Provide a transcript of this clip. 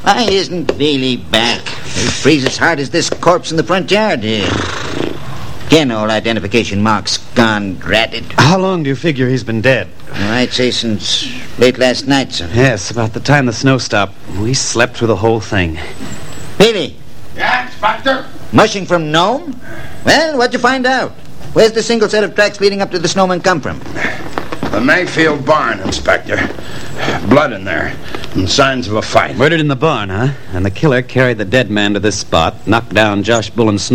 Why isn't Bailey back? He'll freeze as hard as this corpse in the front yard here. Again, all identification marks gone, dratted. How long do you figure he's been dead? Well, I'd say since late last night, sir. Yes, about the time the snow stopped. We slept through the whole thing. Bailey! Yeah, Inspector? Mushing from Nome? Well, what'd you find out? Where's the single set of tracks leading up to the snowman come from? The Mayfield barn, Inspector. Blood in there, and signs of a fight. Murdered in the barn, huh? And the killer carried the dead man to this spot, knocked down Josh Bullen's